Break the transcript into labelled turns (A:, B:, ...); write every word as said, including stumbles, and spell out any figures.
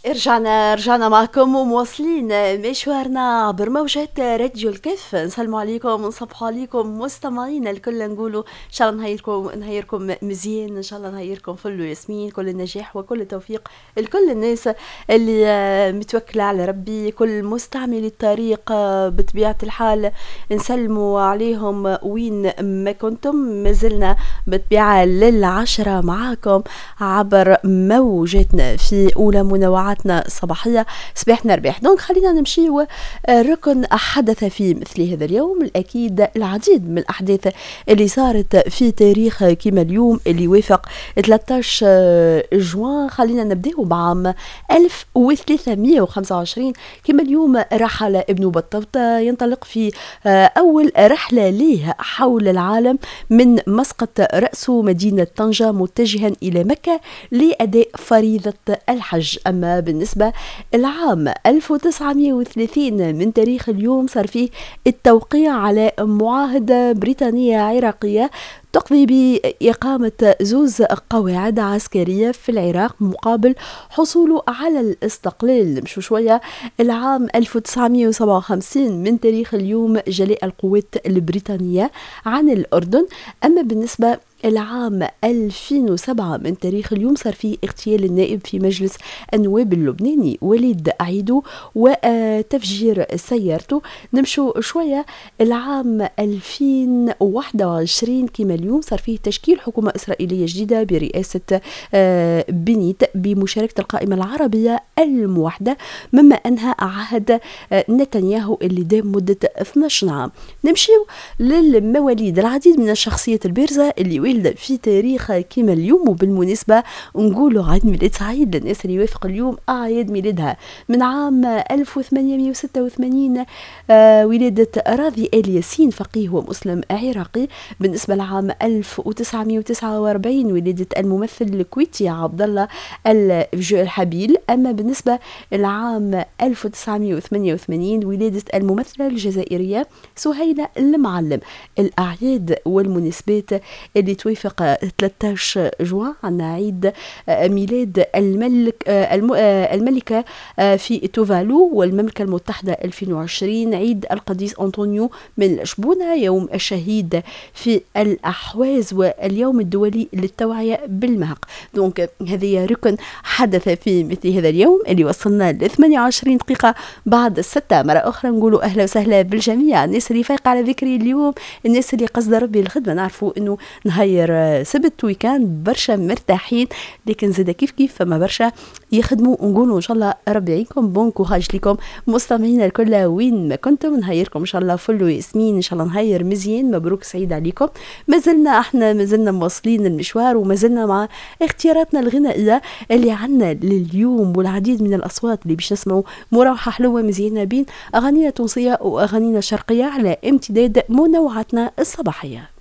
A: رجعنا رجعنا معكم ومواصلين مشوارنا عبر موجات راديو الكف. نسلموا عليكم ونصبحوا عليكم مستمعينا الكل، نقولوا ان شاء الله نهيركم نهيركم مزيان، ان شاء الله نهيركم فل وياسمين، كل النجاح وكل التوفيق لكل الناس اللي متوكله على ربي، كل مستعمل الطريق بطبيعه الحال نسلموا عليهم وين ما كنتم. مازلنا بطبيعه للعشره معاكم عبر موجاتنا في اولى منوعات الصباحية صباحنا رباح. دونك خلينا نمشي وركن حدث في مثل هذا اليوم. الأكيد العديد من الأحداث اللي صارت في تاريخ كما اليوم اللي وافق ثلاثة عشر جوان. خلينا نبدأ بعام ألف وثلاثمئة وخمسة وعشرين كما اليوم رحل ابن بطوطة، ينطلق في أول رحلة له حول العالم من مسقط رأسه مدينة طنجة متجها إلى مكة لأداء فريضة الحج. أما بالنسبة العام ألف وتسعمئة وثلاثين من تاريخ اليوم صار فيه التوقيع على معاهدة بريطانية عراقية تقضي بإقامة زوز قواعد عسكرية في العراق مقابل حصوله على الاستقلال. نمشوا شوية العام ألف وتسعمئة وسبعة وخمسين من تاريخ اليوم جلاء القوات البريطانية عن الأردن. أما بالنسبة العام ألفين وسبعة من تاريخ اليوم صار فيه اغتيال النائب في مجلس النواب اللبناني وليد عيدو وتفجير سيارته. نمشوا شوية العام ألفين وواحد وعشرين كما اليوم صار فيه تشكيل حكومة إسرائيلية جديدة برئاسة بنيت بمشاركة القائمة العربية الموحدة، مما أنهى عهد نتنياهو اللي دام مدة اثني عشر عام. نمشي للمواليد. العديد من الشخصيات البارزة اللي ولد في تاريخ كما اليوم، وبالمناسبة نقولوا عيد ميلاد سعيد للناس اللي يوافق اليوم أعياد ميلادها. من عام ألف وثمانمئة وستة وثمانين آه ولادة راضي آل ياسين فقيه ومسلم عراقي. بالنسبة لعام ألف وتسعمئة وتسعة وأربعين ولادة الممثل الكويتي عبد الله الحبيل. أما بالنسبة لعام ألف وتسعمئة وثمانية وثمانين ولادة الممثلة الجزائرية سهيلة المعلم. الأعياد والمناسبات اللي توافق ثلاثة عشر جوان عنا عيد ميلاد الملك الملكة في توفالو والمملكة المتحدة ألفين وعشرين، عيد القديس أنطونيو من الشبونة، يوم الشهيد في الأحواز، واليوم الدولي للتوعية بالمهق. دونك هذه ركن حدث في مثل هذا اليوم اللي وصلنا ل ثمانية وعشرين دقيقة بعد الستة. مرة أخرى نقولوا أهلا وسهلا بالجميع، الناس اللي فايقة على ذكري اليوم، الناس اللي قصد ربي الخدمة. نعرفوا إنه نهاير سبت ويكان برشا مرتاحين، لكن زاد كيف كيف فما برشا يخدموا. نقولوا ان شاء الله ربي يعينكم، بون كوراج لكم مستمعينا الكل وين ما كنتم. نهيركم ان شاء الله فل وياسمين، ان شاء الله نهير مزيان، مبروك سعيد عليكم. مازلنا احنا مازلنا مواصلين المشوار ومازلنا مع اختياراتنا الغنائيه اللي عندنا لليوم، والعديد من الاصوات اللي باش نسمعوا مروحه حلوه مزيانه بين اغانينا تونسيه واغانينا شرقيه على امتداد منوعاتنا الصباحيه.